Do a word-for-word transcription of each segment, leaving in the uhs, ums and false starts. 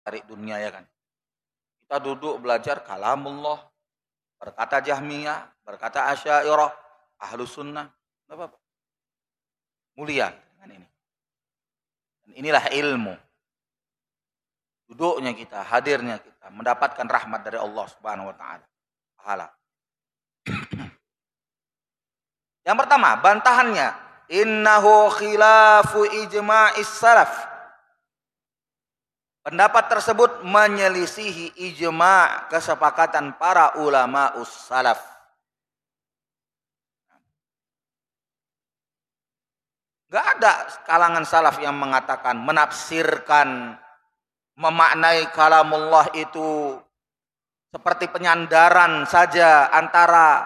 cari dunia ya kan. Kita duduk belajar kalamullah, berkata Jahmiyah, berkata Asy'ariyah, Ahlus Sunnah, enggak apa-apa. Mulia dengan ini. Dan inilah ilmu. Duduknya kita, hadirnya kita, mendapatkan rahmat dari Allah Subhanahu wa taala. Pahala. Yang pertama, bantahannya, innahu khilafu ijma'is salaf. Pendapat tersebut menyelisihi ijma' kesepakatan para ulama us-salaf. Gak ada kalangan salaf yang mengatakan, menafsirkan, memaknai kalamullah itu seperti penyandaran saja antara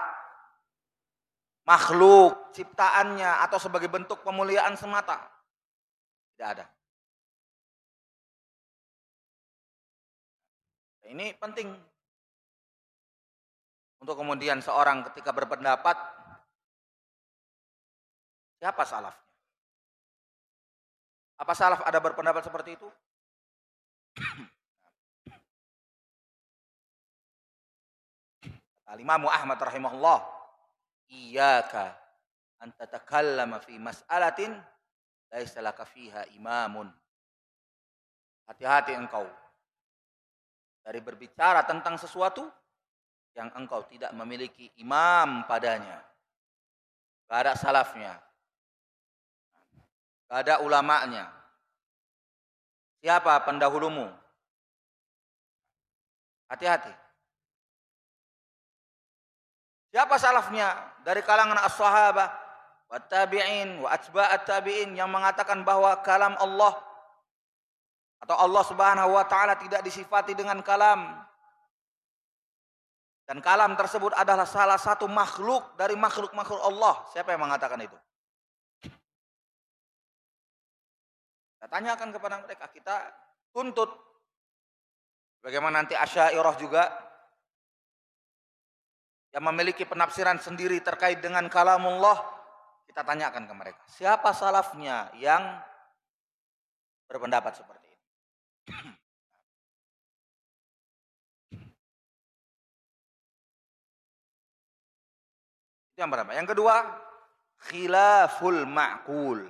makhluk ciptaannya atau sebagai bentuk pemuliaan semata. Tidak ada. Ini penting untuk kemudian seorang ketika berpendapat, siapa salafnya? Apa salaf ada berpendapat seperti itu? Al-Imam Ahmad rahimahullah, iyyaka an tatakallama fi mas'alatin laisa laka fiha imamun. Hati-hati engkau dari berbicara tentang sesuatu yang engkau tidak memiliki imam padanya. Gak ada salafnya. Gak ada ulamanya. Siapa pendahulumu? Hati-hati. Siapa salafnya dari kalangan as-sahabah, wa tabi'in, wa atba'at tabi'in yang mengatakan bahwa kalam Allah atau Allah Subhanahu wa taala tidak disifati dengan kalam. Dan kalam tersebut adalah salah satu makhluk dari makhluk-makhluk Allah. Siapa yang mengatakan itu? Kita tanyakan kepada mereka, kita tuntut. Bagaimana nanti Asy'ariyah juga yang memiliki penafsiran sendiri terkait dengan kalamullah, kita tanyakan ke mereka. Siapa salafnya yang berpendapat seperti itu? Yang pertama. Yang kedua, khilaful ma'qul.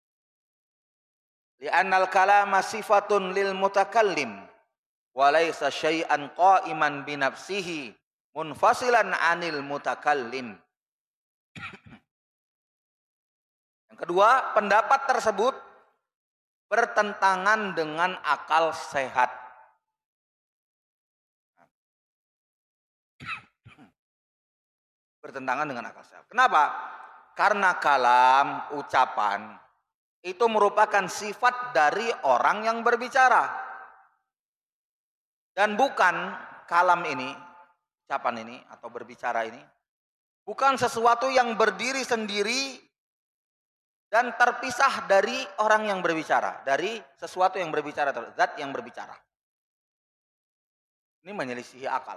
Li'annal kalama sifatun lil mutakallim wa laysa syai'an qa'iman bi nafsihi munfasilan 'anil mutakallim. Yang kedua, pendapat tersebut bertentangan dengan akal sehat. Bertentangan dengan akal sehat. Kenapa? Karena kalam, ucapan, itu merupakan sifat dari orang yang berbicara. Dan bukan kalam ini, ucapan ini, atau berbicara ini, bukan sesuatu yang berdiri sendiri dan terpisah dari orang yang berbicara, dari sesuatu yang berbicara, zat yang berbicara. Ini menyelisihi akal.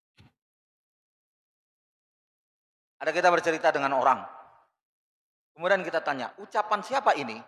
Ada kita bercerita dengan orang, kemudian kita tanya, ucapan siapa ini?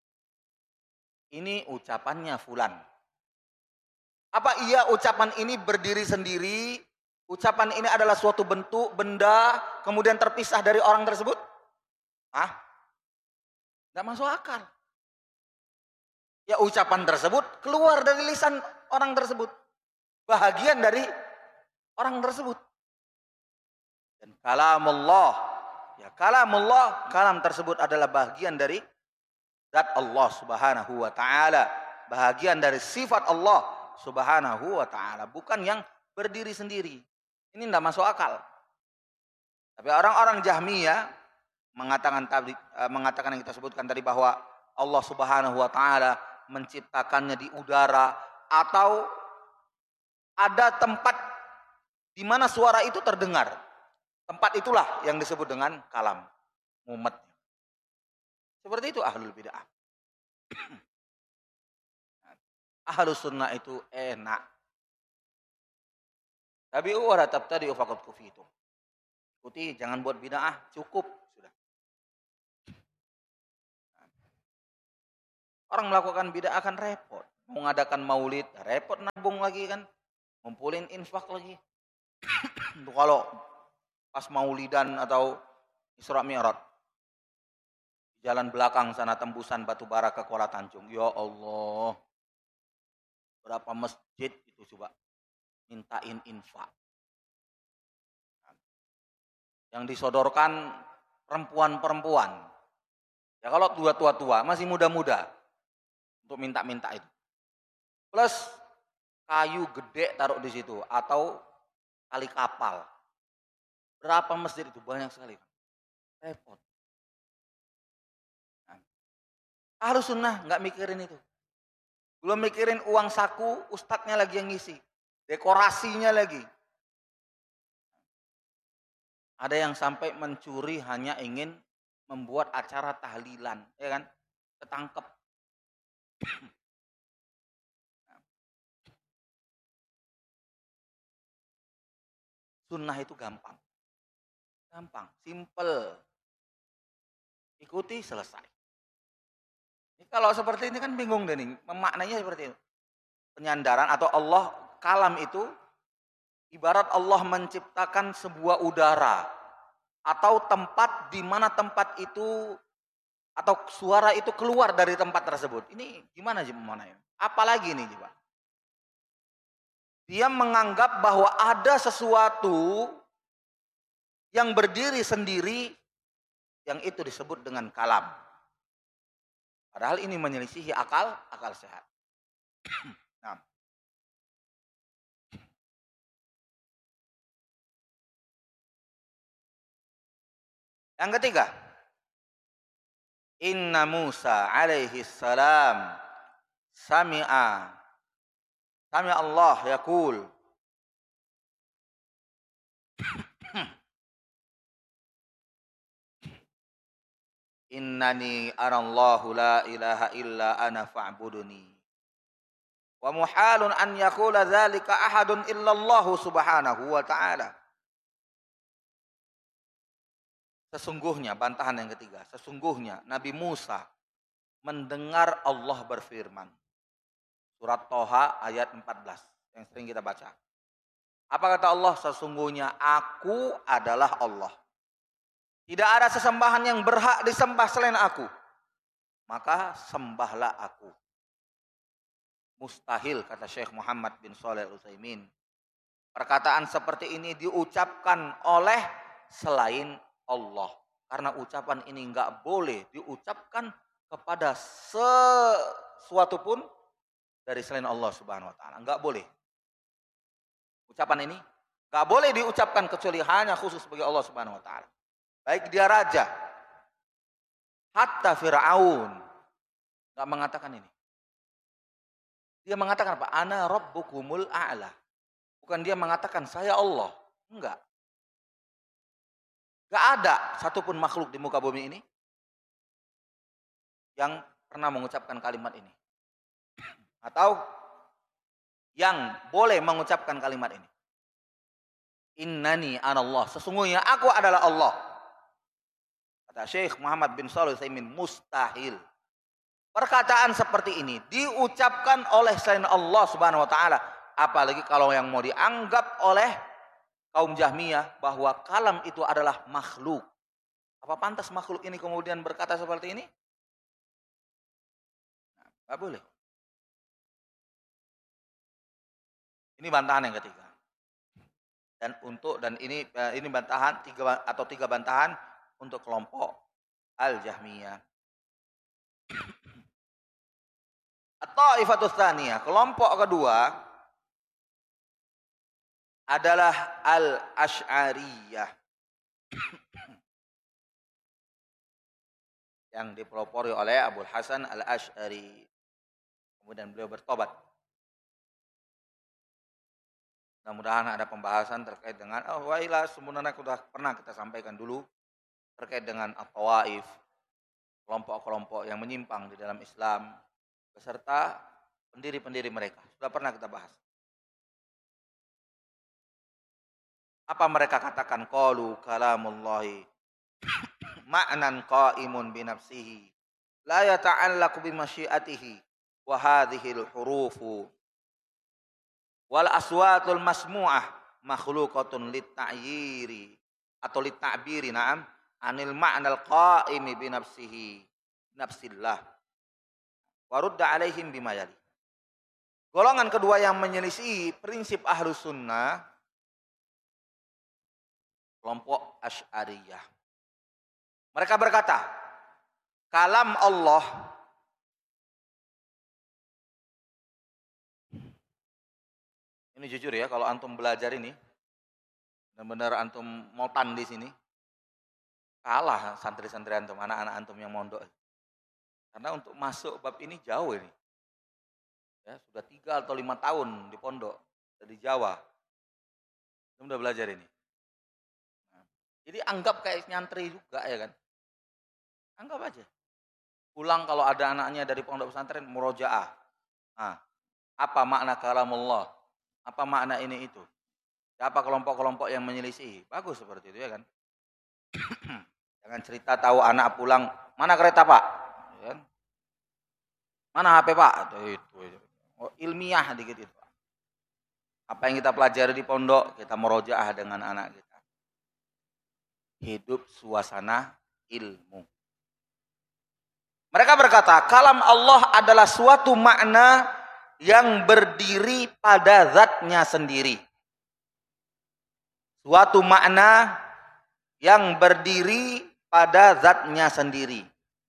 Ini ucapannya fulan. Apa iya ucapan ini berdiri sendiri? Ucapan ini adalah suatu bentuk, benda, kemudian terpisah dari orang tersebut? Hah? Tidak masuk akal. Ya ucapan tersebut keluar dari lisan orang tersebut. Bahagian dari orang tersebut. Dan kalamullah, ya kalamullah, kalam tersebut adalah bahagian dari zat Allah Subhanahu wa taala, bahagian dari sifat Allah Subhanahu wa taala, bukan yang berdiri sendiri. Ini tidak masuk akal. Tapi orang-orang Jahmiyah mengatakan tadi, mengatakan yang kita sebutkan tadi bahwa Allah Subhanahu wa taala menciptakannya di udara atau ada tempat di mana suara itu terdengar. Tempat itulah yang disebut dengan kalam, mumet. Seperti itu ahlul bid'ah. Ahlus sunnah itu enak. Tabi'u wa la tabtadi'u faqad kufitum. Ikuti, jangan buat bid'ah, cukup sudah. Orang melakukan bid'ah akan repot. Mau ngadakan maulid, repot nabung lagi kan. Ngumpulin infak lagi. Untuk kalau pas maulidan atau Isra Mi'raj. Jalan belakang sana tembusan Batubara ke Kuala Tanjung. Ya Allah. Berapa masjid itu coba. Mintain infak. Yang disodorkan perempuan-perempuan. Ya kalau tua-tua-tua, masih muda-muda. Untuk minta-minta itu. Plus kayu gede taruh di situ. Atau tali kapal. Berapa masjid itu? Banyak sekali. Repot. Nah, Ahlus Sunnah nggak mikirin itu. Belum mikirin uang saku, ustadznya lagi yang ngisi. Dekorasinya lagi. Ada yang sampai mencuri hanya ingin membuat acara tahlilan. Ya kan? Ketangkep. Sunnah itu gampang. Gampang, simple. Ikuti, selesai. Ini kalau seperti ini kan bingung deh nih. Memaknanya seperti itu. Penyandaran atau Allah, kalam itu ibarat Allah menciptakan sebuah udara. Atau tempat di mana tempat itu atau suara itu keluar dari tempat tersebut. Ini gimana sih memaknanya? Apalagi nih coba. Dia menganggap bahwa ada sesuatu yang berdiri sendiri yang itu disebut dengan kalam. Padahal ini menyelisihi akal, akal sehat. Nah. Yang ketiga, Inna Musa alaihi salam sami'a sami'a Allah yaqul Innani arallahu la ilaha illa ana fa'buduni. Wa muhalun an yaqula dzalika ahadun illallahu subhanahu wa ta'ala. Sesungguhnya, bantahan yang ketiga, sesungguhnya Nabi Musa mendengar Allah berfirman. Surat Toha ayat empat belas yang sering kita baca. Apa kata Allah? Sesungguhnya aku adalah Allah. Tidak ada sesembahan yang berhak disembah selain aku. Maka sembahlah aku. Mustahil, kata Syekh Muhammad bin Shalih Al-Utsaimin. Perkataan seperti ini diucapkan oleh selain Allah. Karena ucapan ini enggak boleh diucapkan kepada sesuatu pun dari selain Allah Subhanahu wa taala. Enggak boleh. Ucapan ini enggak boleh diucapkan kecuali hanya khusus bagi Allah Subhanahu wa taala. Baik dia raja, hatta Fir'aun nggak mengatakan ini. Dia mengatakan apa? Ana rabbukumul a'la. Bukan dia mengatakan saya Allah. Enggak. Nggak ada satupun makhluk di muka bumi ini yang pernah mengucapkan kalimat ini. Atau yang boleh mengucapkan kalimat ini. Innani anallah. Sesungguhnya aku adalah Allah. Kata Syekh Muhammad bin Shalih Al-Utsaimin, mustahil. Perkataan seperti ini diucapkan oleh selain Allah Subhanahu wa taala, apalagi kalau yang mau dianggap oleh kaum Jahmiyah bahwa kalam itu adalah makhluk. Apa pantas makhluk ini kemudian berkata seperti ini? Nah, enggak boleh. Ini bantahan yang ketiga. Dan untuk dan ini ini bantahan tiga atau tiga bantahan untuk kelompok Al-Jahmiyah. At-Taifatus Tsaniyah, kelompok kedua adalah Al-Asy'ariyah. Yang dipelopori oleh Abu Hasan Al-Asy'ari. Kemudian beliau bertobat. Mudah-mudahan ada pembahasan terkait dengan oh wailah sebenarnya sudah pernah kita sampaikan dulu terkait dengan at-tawaif, kelompok-kelompok yang menyimpang di dalam Islam beserta pendiri-pendiri mereka. Sudah pernah kita bahas. Apa mereka katakan? Qalu kalamullahi ma'nan qa'imun bi nafsihi la yata'allaqu bi masyiatihi wa hadhil hurufu wal aswatul masmu'ah makhluqatun lit-ta'yiri atau lit-ta'biri na'am anil ma'nal qa'imi bi nafsihi nafsillah wa rudda alaihim bima yali. Golongan kedua yang menyelisih prinsip Ahlus Sunnah, kelompok Asy'ariyah. Mereka berkata, kalam Allah ini jujur ya, kalau antum belajar ini benar-benar antum motan di sini, kalah santri-santri antum, anak-anak antum yang mondok. Karena untuk masuk bab ini jauh ini. Ya, sudah tiga atau lima tahun di pondok dari Jawa, sudah belajar ini. Nah, jadi anggap kayak nyantri juga ya kan, anggap aja. Pulang kalau ada anaknya dari pondok pesantren murojaah. Nah, apa makna kalamullah? Apa makna ini itu? Siapa kelompok-kelompok yang menyelisih? Bagus seperti itu ya kan. Jangan cerita tahu anak pulang, mana kereta pak? Ya kan? Mana H P pak? Itu, itu. Oh, ilmiah dikit itu. Apa yang kita pelajari di pondok, kita murojaah dengan anak kita. Hidup suasana ilmu. Mereka berkata, kalam Allah adalah suatu makna yang berdiri pada zatnya sendiri. Suatu makna yang berdiri pada zatnya sendiri.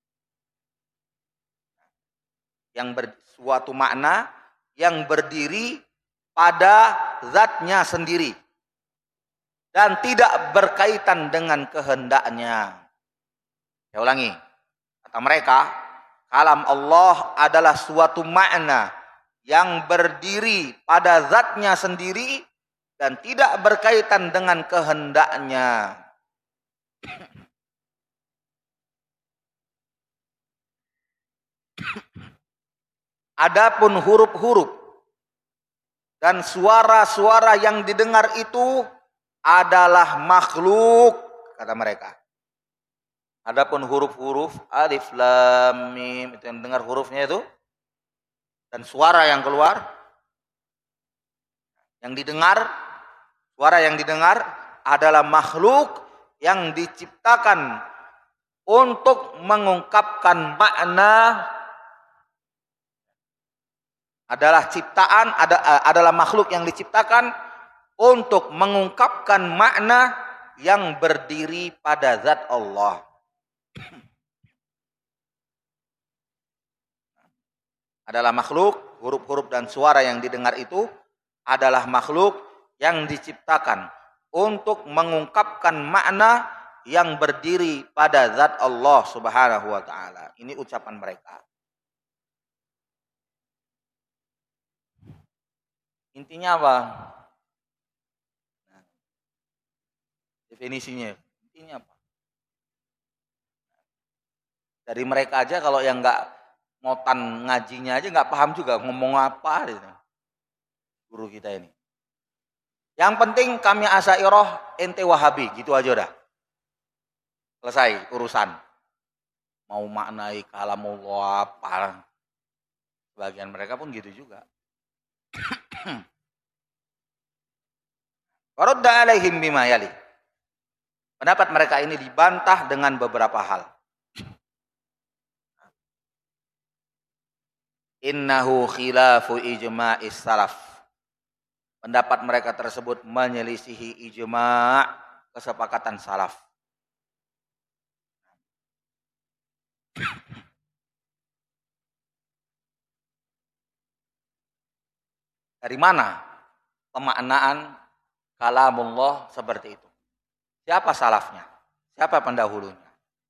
Yang ber, suatu makna yang berdiri pada zatnya sendiri dan tidak berkaitan dengan kehendaknya. Saya ulangi, kata mereka, kalam Allah adalah suatu makna yang berdiri pada zatnya sendiri dan tidak berkaitan dengan kehendaknya. Adapun huruf-huruf dan suara-suara yang didengar itu adalah makhluk, kata mereka. Adapun huruf-huruf alif lam mim itu yang dengar hurufnya itu dan suara yang keluar, yang didengar, suara yang didengar adalah makhluk yang diciptakan untuk mengungkapkan makna, adalah ciptaan, ada, adalah makhluk yang diciptakan untuk mengungkapkan makna yang berdiri pada zat Allah. Adalah makhluk, huruf-huruf dan suara yang didengar itu adalah makhluk yang diciptakan untuk mengungkapkan makna yang berdiri pada zat Allah Subhanahu wa taala. Ini ucapan mereka. Intinya apa? Nah, definisinya, intinya apa? Dari mereka aja kalau yang nggak ngotan ngajinya aja nggak paham juga ngomong apa gitu. Guru kita ini. Yang penting kami Asy'ariyah, ente Wahabi, gitu aja udah. Selesai urusan. Mau maknai kalamullah apa? Sebagian mereka pun gitu juga. Warudda alaihim bima yali. Pendapat mereka ini dibantah dengan beberapa hal. Innahu khilafu ijma'is salaf. Pendapat mereka tersebut menyelisihi ijma' kesepakatan salaf. Dari mana pemaknaan kalamullah seperti itu? Siapa salafnya? Siapa pendahulunya?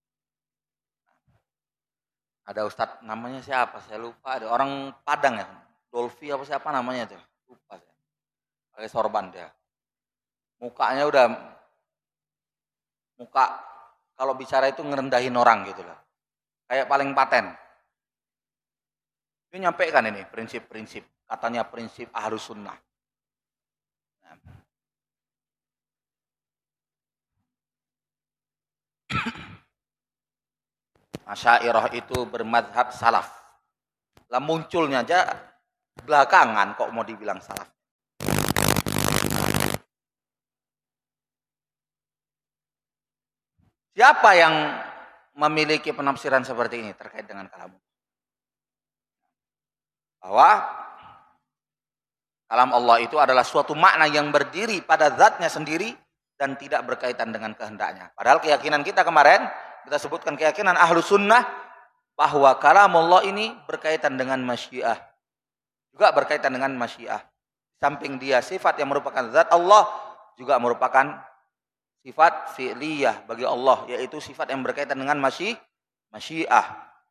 Ada ustadz namanya siapa? Saya lupa. Ada orang Padang ya, Dolfi apa siapa namanya tuh? Lupa saya. Pakai sorban dia. Mukanya udah muka kalau bicara itu ngerendahin orang gitu loh. Kayak paling paten. Dia nyampaikan ini prinsip-prinsip. Katanya prinsip Ahlus Sunnah. Nah. Asy'ariyah itu bermadhab salaf. Lah munculnya aja belakangan kok mau dibilang salaf. Siapa yang memiliki penafsiran seperti ini terkait dengan kalam? Bahwa kalam Allah itu adalah suatu makna yang berdiri pada zatnya sendiri dan tidak berkaitan dengan kehendaknya. Padahal keyakinan kita kemarin, kita sebutkan keyakinan ahlu sunnah bahwa kalam Allah ini berkaitan dengan masyiah. Juga berkaitan dengan masyiah. Samping dia sifat yang merupakan zat Allah, juga merupakan sifat fi'liyah bagi Allah, yaitu sifat yang berkaitan dengan masyi, masyiah.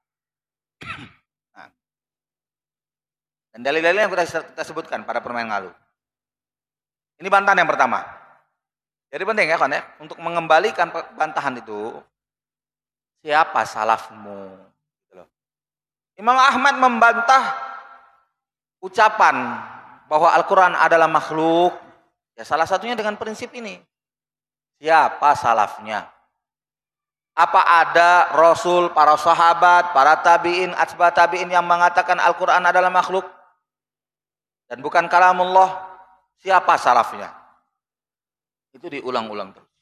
Nah. Dan dalil-dalil yang kita, kita sebutkan pada permainan lalu. Ini bantahan yang pertama. Jadi penting ya kawan ya, untuk mengembalikan bantahan itu, siapa salafmu? Imam Ahmad membantah ucapan bahwa Al-Quran adalah makhluk. Ya salah satunya dengan prinsip ini. Siapa salafnya? Apa ada Rasul, para sahabat, para tabi'in, atba tabi'in yang mengatakan Al-Quran adalah makhluk dan bukan kalamullah? Siapa salafnya? Itu diulang-ulang terus.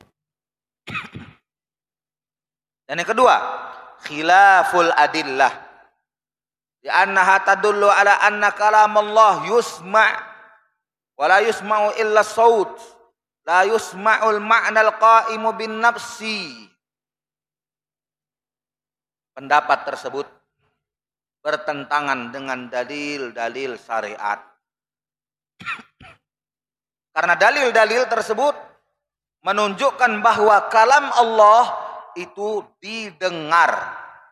Dan yang kedua, khilaful adillah. Di annaha tadullu ala anna kalamullah yusma' wa la yusma'u illa saut. La yusma'ul ma'nal qa'imu bin nafsi. Pendapat tersebut bertentangan dengan dalil-dalil syariat. Karena dalil-dalil tersebut menunjukkan bahwa kalam Allah itu didengar.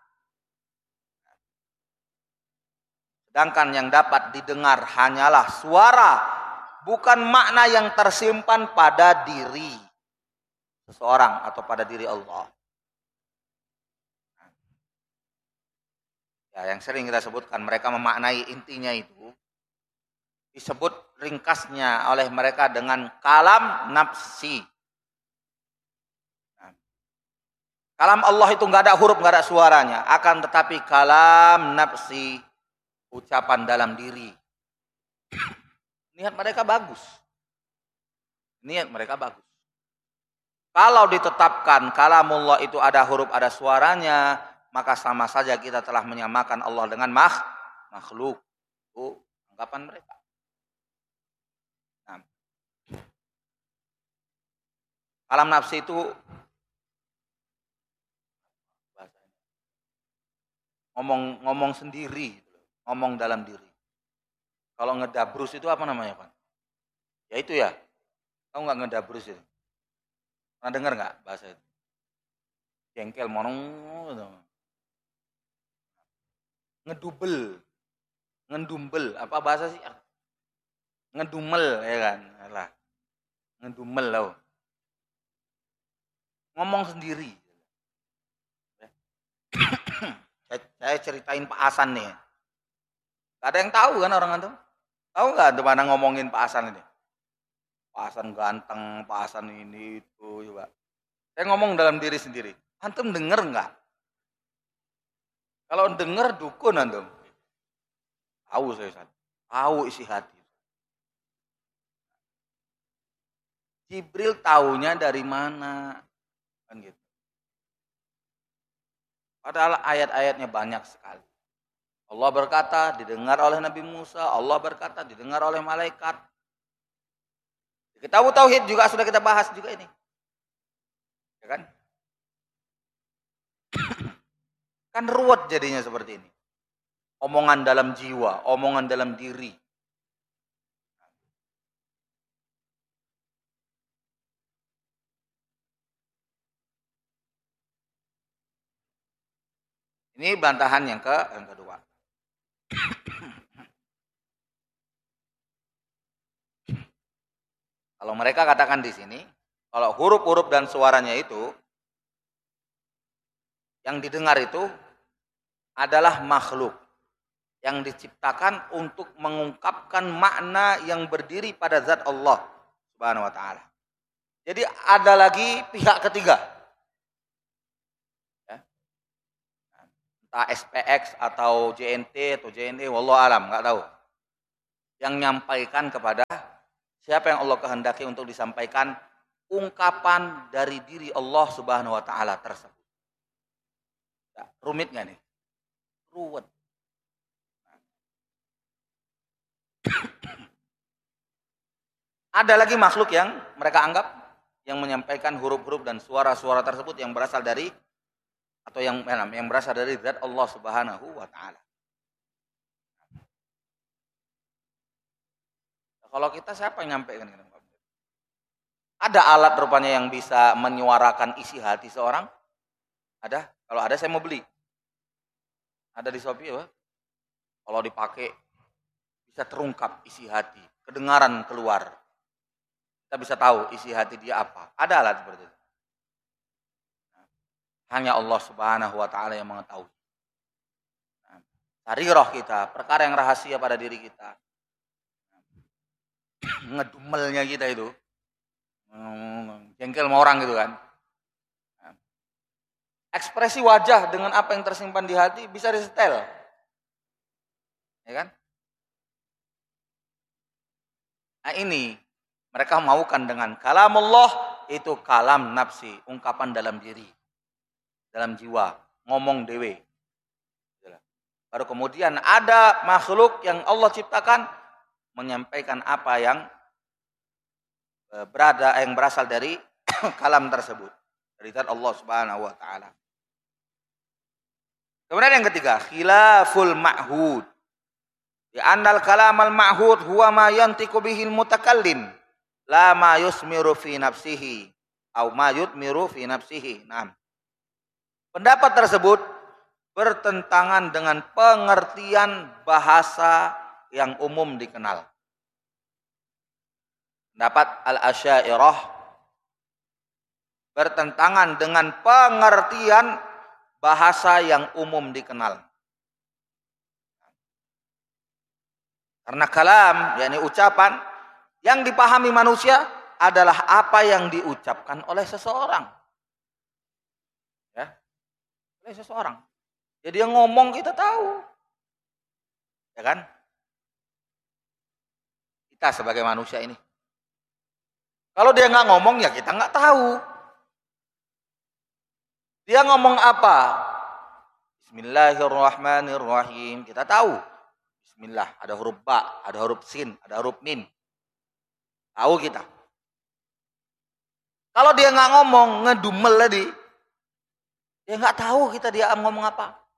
Sedangkan yang dapat didengar hanyalah suara, bukan makna yang tersimpan pada diri seseorang atau pada diri Allah. Ya, yang sering kita sebutkan, mereka memaknai intinya itu disebut ringkasnya oleh mereka dengan kalam nafsi. Nah, kalam Allah itu nggak ada huruf, nggak ada suaranya, akan tetapi kalam nafsi, ucapan dalam diri. Niat mereka bagus. Niat mereka bagus. Kalau ditetapkan kalamullah itu ada huruf, ada suaranya, maka sama saja kita telah menyamakan Allah dengan makh, makhluk. Itu anggapan mereka. Nah, kalam nafsi itu ngomong ngomong sendiri, ngomong dalam diri. Kalau ngedabrus itu apa namanya, Pak? Ya itu ya. Kamu nggak ngedabrus itu? Pernah dengar nggak bahasa itu? Jengkel, monong, gitu. Ngedubel, ngedumbel, apa bahasa sih? Ngedumel, ya kan? Alah. Ngedumel loh. Ngomong sendiri. saya, saya ceritain Pak Hasan nih. Gak ada yang tahu kan orang antum? Tahu nggak antum mana ngomongin Pak Hasan ini? Pak Hasan ganteng, Pak Hasan ini itu juga. Saya ngomong dalam diri sendiri. Antum denger nggak? Kalau denger dukun antum. Tahu saya, tahu isi hati. Jibril taunya dari mana? Kan gitu. Padahal ayat-ayatnya banyak sekali. Allah berkata didengar oleh Nabi Musa, Allah berkata didengar oleh malaikat. Kitab Tauhid juga sudah kita bahas juga ini. Ya kan? Kan ruwet jadinya seperti ini. Omongan dalam jiwa, omongan dalam diri. Ini bantahan yang ke yang kedua. Kalau mereka katakan di sini, kalau huruf-huruf dan suaranya itu yang didengar itu adalah makhluk yang diciptakan untuk mengungkapkan makna yang berdiri pada zat Allah Subhanahu wa taala. Jadi ada lagi pihak ketiga. Ya. entah S P X atau J N T atau J N E, wallahu alam, nggak tahu. Yang nyampaikan kepada siapa yang Allah kehendaki untuk disampaikan ungkapan dari diri Allah Subhanahu wa taala tersebut. Ya, rumit nggak nih? Ruwet. Ada lagi makhluk yang mereka anggap yang menyampaikan huruf-huruf dan suara-suara tersebut yang berasal dari atau yang yang berasal dari zat Allah Subhanahu wa taala. Kalau kita siapa yang nyampaikan? Ada alat rupanya yang bisa menyuarakan isi hati seorang? Ada? Kalau ada saya mau beli. Ada di Shopee ya. Kalau dipakai bisa terungkap isi hati, kedengaran keluar. Kita bisa tahu isi hati dia apa. Ada alat seperti itu. Hanya Allah Subhanahu wa taala yang mengetahui. Sarirah kita, perkara yang rahasia pada diri kita. Ngedumelnya kita itu. Jengkel sama orang gitu kan. Ekspresi wajah dengan apa yang tersimpan di hati bisa disetel. Ya kan? Nah ini mereka maukan dengan kalamullah, itu kalam nafsi, ungkapan dalam diri, dalam jiwa, ngomong dewe. Baru kemudian ada makhluk yang Allah ciptakan menyampaikan apa yang berada yang berasal dari kalam tersebut, dari zat Allah Subhanahu wa taala. Kemudian yang ketiga, khilaful ma'hud. Di annal kalamal ma'hud huwa ma yantiqu bihil mutakallim. La ma yusmiru fi nafsihi au ma yutmiru fi nafsihi. Nah, pendapat tersebut bertentangan dengan pengertian bahasa yang umum dikenal. Pendapat Al-Asy'ariyah bertentangan dengan pengertian bahasa yang umum dikenal. Karena kalam, yakni ucapan, yang dipahami manusia adalah apa yang diucapkan oleh seseorang. Ya, oleh seseorang. Jadi yang ngomong kita tahu. Ya kan? Kita sebagai manusia ini. Kalau dia nggak ngomong ya kita nggak tahu. Dia ngomong apa? Bismillahirrahmanirrahim. Kita tahu. Bismillah, ada huruf ba, ada huruf sin, ada huruf mim. Tahu kita. Kalau dia nggak ngomong, ngedumel tadi, dia nggak tahu kita dia ngomong apa.